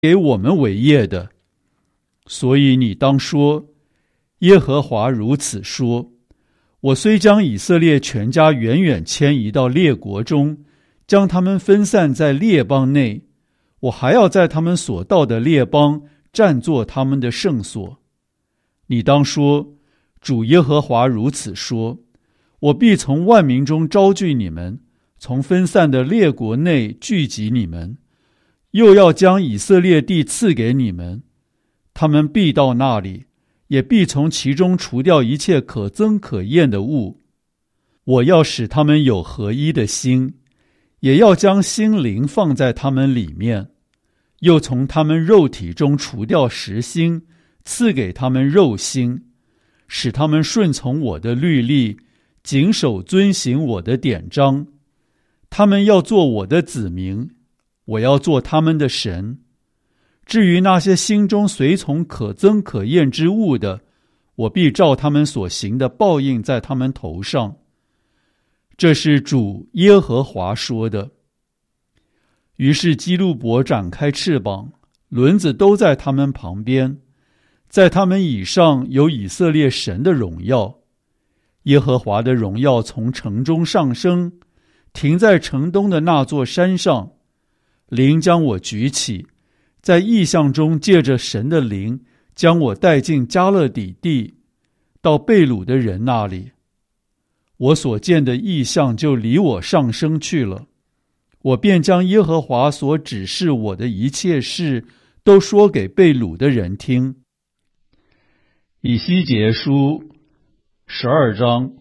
给我们为业的。所以你当说，耶和华如此说，我虽将以色列全家远远迁移到列国中，将他们分散在列邦内，我还要在他们所到的列邦占作他们的圣所。你当说，主耶和华如此说，我必从万民中招聚你们，从分散的列国内聚集你们，又要将以色列地赐给你们。他们必到那里，也必从其中除掉一切可憎可厌的物。我要使他们有合一的心，也要将心灵放在他们里面，又从他们肉体中除掉实心，赐给他们肉心，使他们顺从我的律例，谨守遵行我的典章。他们要做我的子民，我要做他们的神。至于那些心中随从可憎可厌之物的，我必照他们所行的报应在他们头上。这是主耶和华说的。于是基路伯展开翅膀，轮子都在他们旁边，在他们以上有以色列神的荣耀。耶和华的荣耀从城中上升，停在城东的那座山上。灵将我举起，在异象中借着神的灵将我带进迦勒底地，到被掳的人那里。我所见的异象就离我上升去了，我便将耶和华所指示我的一切事都说给被掳的人听。以西结书12章。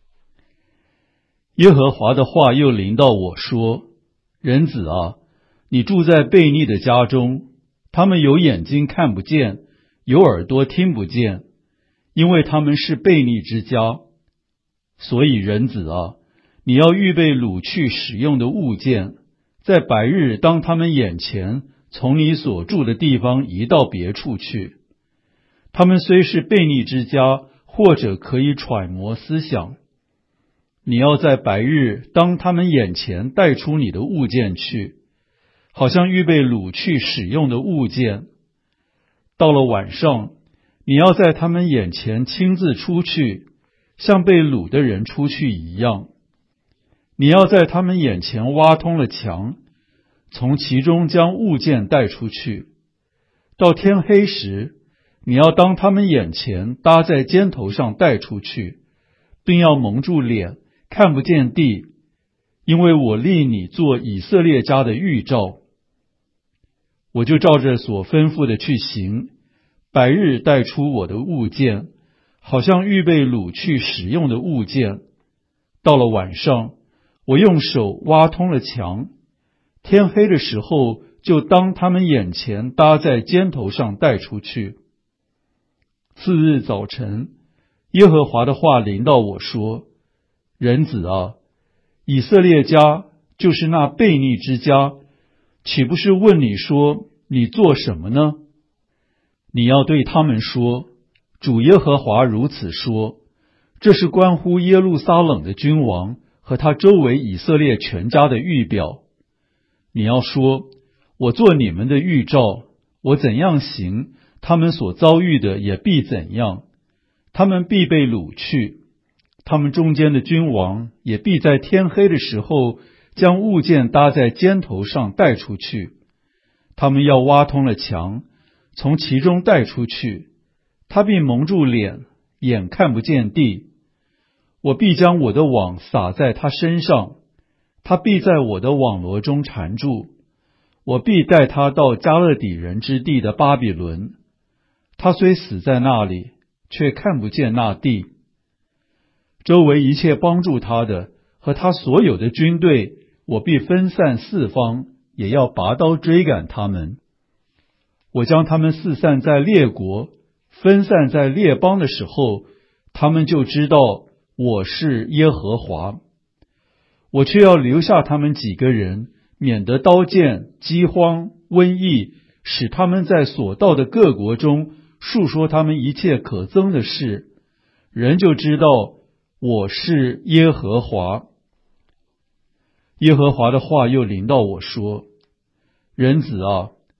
耶和华的话又临到我说，人子啊，你住在悖逆的家中，他们有眼睛看不见，有耳朵听不见，因为他们是悖逆之家。所以人子啊，你要预备掳去使用的物件，在白日当他们眼前从你所住的地方移到别处去。他们虽是悖逆之家，或者可以揣摩思想，你要在白日当他们眼前带出你的物件去，好像预备掳去使用的物件。到了晚上，你要在他们眼前亲自出去，像被掳的人出去一样。你要在他们眼前挖通了墙，从其中将物件带出去。到天黑时，你要当他们眼前搭在肩头上带出去，并要蒙住脸，看不见地，因为我立你做以色列家的预兆。我就照着所吩咐的去行，白日带出我的物件，好像预备掳去使用的物件。到了晚上，我用手挖通了墙，天黑的时候，就当他们眼前搭在肩头上带出去。次日早晨，耶和华的话临到我说，人子啊，以色列家就是那悖逆之家，岂不是问你说，你做什么呢？你要对他们说，主耶和华如此说，这是关乎耶路撒冷的君王和他周围以色列全家的预表。你要说，我做你们的预兆，我怎样行，他们所遭遇的也必怎样。他们必被掳去，他们中间的君王也必在天黑的时候将物件搭在肩头上带出去。他们要挖通了墙，从其中带出去，他必蒙住脸，眼看不见地。我必将我的网撒在他身上，他必在我的网罗中缠住。我必带他到迦勒底人之地的巴比伦，他虽死在那里，却看不见那地。周围一切帮助他的和他所有的军队，我必分散四方，也要拔刀追赶他们。我将他们四散在列国，分散在列邦的时候，他们就知道我是耶和华。我却要留下他们几个人，免得刀剑、饥荒、瘟疫，使他们在所到的各国中述说他们一切可憎的事，人就知道我是耶和华。耶和华的话又临到我说，人子啊，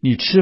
你吃